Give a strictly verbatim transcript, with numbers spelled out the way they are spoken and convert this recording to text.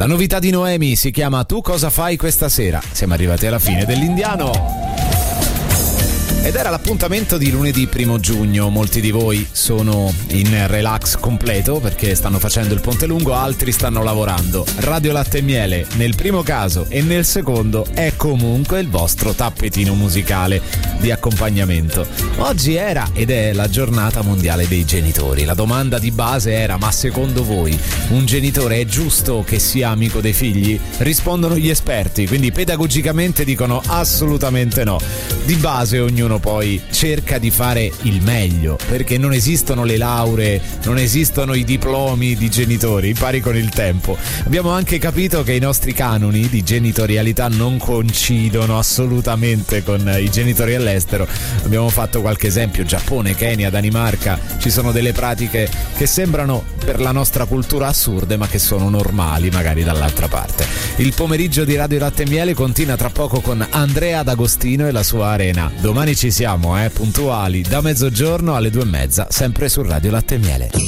La novità di Noemi si chiama Tu cosa fai questa sera? Siamo arrivati alla fine dell'Indiano. Ed era l'appuntamento di lunedì primo giugno. Molti di voi sono in relax completo perché stanno facendo il ponte lungo, altri stanno lavorando. Radio Latte e Miele nel primo caso e nel secondo è comunque il vostro tappetino musicale di accompagnamento. Oggi era ed è la giornata mondiale dei genitori. La domanda di base era: ma secondo voi un genitore è giusto che sia amico dei figli? Rispondono gli esperti, quindi pedagogicamente dicono assolutamente no. Di base ognuno poi cerca di fare il meglio, perché non esistono le lauree, non esistono i diplomi di genitori, impari con il tempo. Abbiamo anche capito che i nostri canoni di genitorialità non coincidono assolutamente con i genitori all'estero. Abbiamo fatto qualche esempio: Giappone, Kenya, Danimarca. Ci sono delle pratiche che sembrano per la nostra cultura assurde, ma che sono normali magari dall'altra parte. Il pomeriggio di Radio Latte e Miele continua tra poco con Andrea D'Agostino e la sua Arena. Domani ci siamo, eh, puntuali da mezzogiorno alle due e mezza, sempre su Radio Latte e Miele.